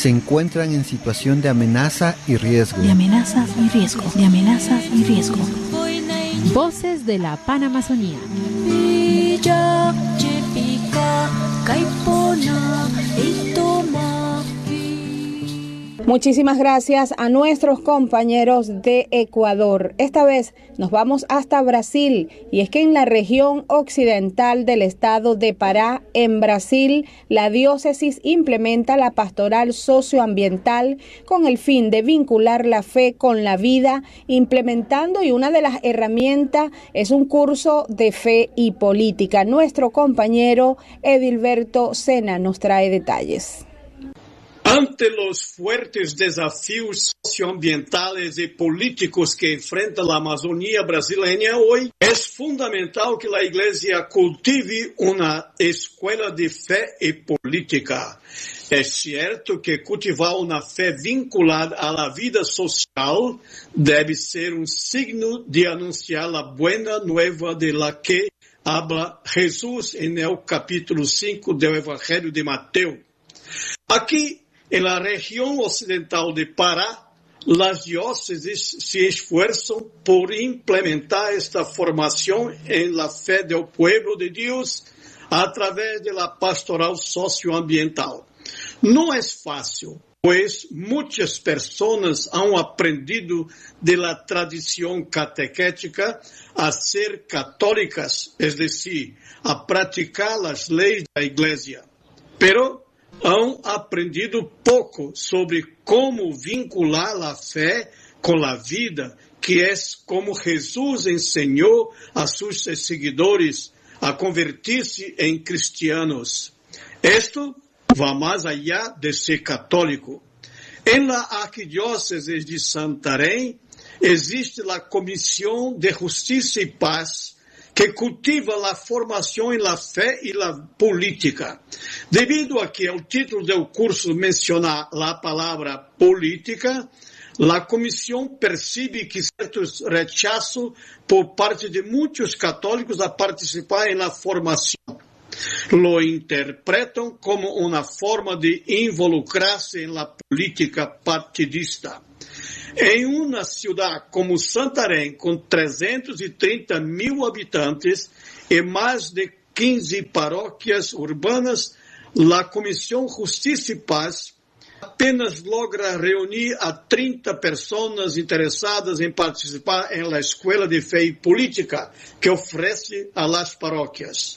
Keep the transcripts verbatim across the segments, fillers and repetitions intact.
se encuentran en situación de amenaza y riesgo. De amenazas y riesgo. De amenazas y riesgo. Voces de la Panamazonía. Muchísimas gracias a nuestros compañeros de Ecuador. Esta vez nos vamos hasta Brasil, y es que en la región occidental del estado de Pará, en Brasil, la diócesis implementa la pastoral socioambiental con el fin de vincular la fe con la vida, implementando, y una de las herramientas es un curso de fe y política. Nuestro compañero Edilberto Sena nos trae detalles. Ante los fuertes desafíos socioambientales y políticos que enfrenta la Amazonía brasileña hoy, es fundamental que la Iglesia cultive una escuela de fe y política. Es cierto que cultivar una fe vinculada a la vida social debe ser un signo de anunciar la buena nueva de la que habla Jesús en el capítulo cinco del Evangelio de Mateo. Aquí, en la región occidental de Pará, las diócesis se esfuerzan por implementar esta formación en la fe del pueblo de Dios a través de la pastoral socioambiental. No es fácil, pues muchas personas han aprendido de la tradición catequética a ser católicas, es decir, a practicar las leyes de la Iglesia. Pero han aprendido pouco sobre como vincular a fé com a vida, que é como Jesus ensinou a seus seguidores a convertir-se em cristianos. Isto vai mais allá de ser católico. Em la Arquidiócese de Santarém existe a Comissão de Justiça e Paz, que cultiva a formação em la fé e la política. Devido a que o título do curso menciona a palavra política, a comissão percebe que certos rechaço por parte de muitos católicos a participar em la formação. Lo interpretam como uma forma de involucrar-se em la política partidista. Em uma cidade como Santarém, com trezentos e trinta mil habitantes e mais de quinze paróquias urbanas, a Comissão Justiça e Paz apenas logra reunir a trinta pessoas interessadas em participar em la Escola de Fé e Política que oferece a las paróquias.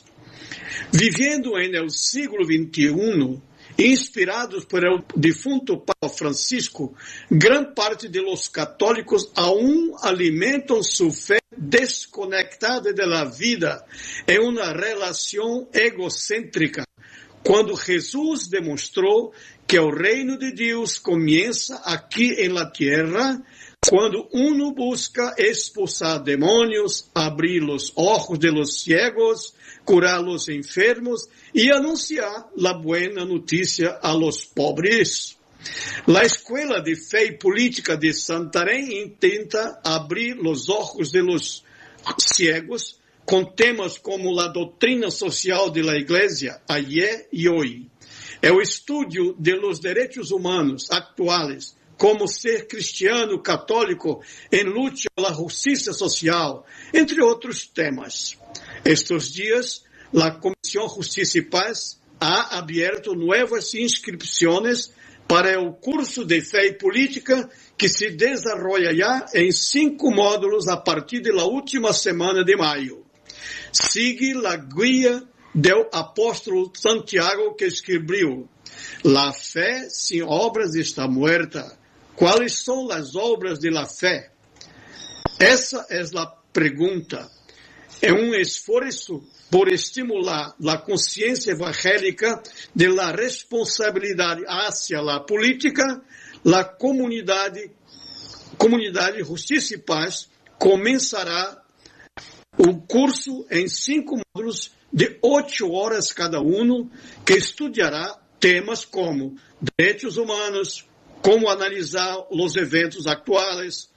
Vivendo em el século vinte e um, inspirados por el difunto Papa Francisco, gran parte de los católicos aún alimentam su fe desconectada de la vida en una relación egocêntrica, quando Jesus demonstrou que o reino de Deus começa aqui em la tierra, quando uno busca expulsar demônios, abrir os ojos de los ciegos, curar los enfermos e anunciar la buena notícia a los pobres. La Escuela de Fe y Política de Santarém intenta abrir los ojos de los ciegos com temas como la doutrina social de la Iglesia, ayer y hoy, el estudio de los derechos humanos actuales, como ser cristiano católico em luta pela justiça social, entre outros temas. Estes dias, a Comissão Justiça e Paz ha aberto novas inscrições para o curso de Fé e Política que se desenvolverá em cinco módulos a partir da última semana de maio. Sigue a guia do apóstolo Santiago que escreveu: La fé sem obras está muerta. Quais são as obras de la fé? Essa é a pergunta. É um esforço por estimular a consciência evangélica de la responsabilidade hacia la política, la comunidade, comunidade Justiça e Paz começará o curso em cinco módulos de oito horas cada um, que estudará temas como direitos humanos, como analisar os eventos atuais,